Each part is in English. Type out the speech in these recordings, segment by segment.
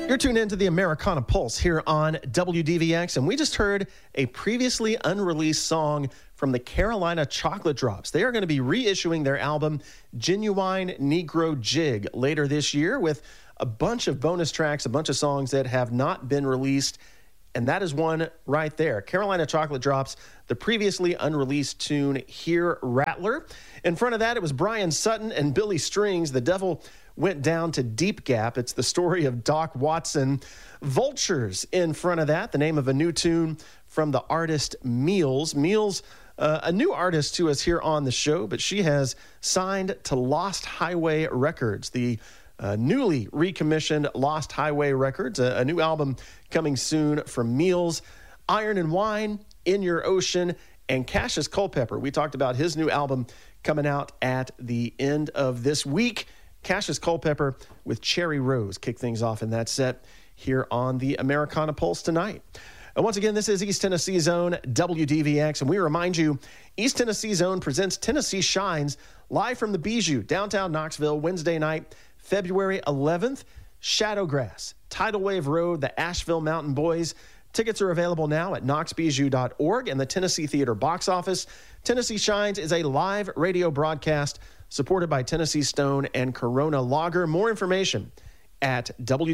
You're tuned into the Americana Pulse here on WDVX, and we just heard a previously unreleased song from the Carolina Chocolate Drops. They are going to be reissuing their album, Genuine Negro Jig, later this year with a bunch of bonus tracks, a bunch of songs that have not been released, and that is one right there. Carolina Chocolate Drops, the previously unreleased tune, Here Rattler. In front of that, it was Brian Sutton and Billy Strings, The Devil Went Down to Deep Gap. It's the story of Doc Watson. Vultures in front of that, the name of a new tune from the artist Meals. Meals, a new artist to us here on the show, but she has signed to Lost Highway Records, the newly recommissioned Lost Highway Records, a new album coming soon from Meals. Iron and Wine, In Your Ocean, and Cassius Culpepper. We talked about his new album coming out at the end of this week. Cassius Culpepper with Cherry Rose kick things off in that set here on the Americana Pulse tonight. And once again, this is East Tennessee Zone, WDVX, and we remind you, East Tennessee Zone presents Tennessee Shines live from the Bijou, downtown Knoxville, Wednesday night, February 11th. Shadowgrass, Tidal Wave Road, the Asheville Mountain Boys. Tickets are available now at knoxbijou.org and the Tennessee Theater box office. Tennessee Shines is a live radio broadcast supported by Tennessee Stone and Corona Lager. More information at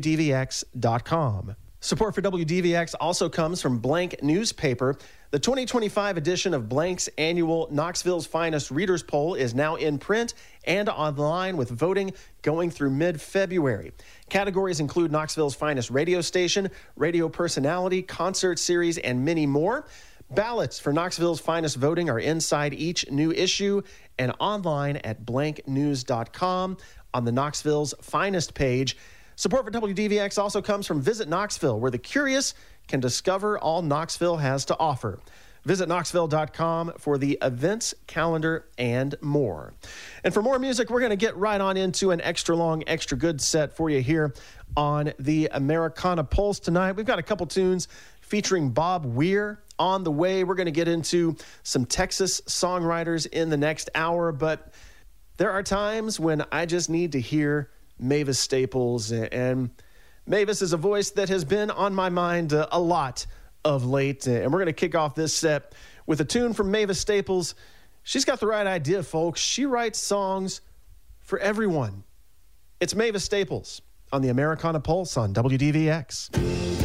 WDVX.com. Support for WDVX also comes from Blank Newspaper. The 2025 edition of Blank's annual Knoxville's Finest Readers Poll is now in print and online with voting going through mid-February. Categories include Knoxville's Finest Radio Station, Radio Personality, Concert Series, and many more. Ballots for Knoxville's Finest voting are inside each new issue and online at blanknews.com on the Knoxville's Finest page. Support for WDVX also comes from Visit Knoxville, where the curious can discover all Knoxville has to offer. Visit knoxville.com for the events calendar and more. And for more music, we're going to get right on into an extra long, extra good set for you here on the Americana Pulse tonight. We've got a couple tunes featuring Bob Weir on the way. We're going to get into some Texas songwriters in the next hour, but there are times when I just need to hear Mavis Staples, and Mavis is a voice that has been on my mind a lot of late, and we're going to kick off this set with a tune from Mavis Staples. She's got the right idea, folks. She writes songs for everyone. It's Mavis Staples on the Americana Pulse on WDVX.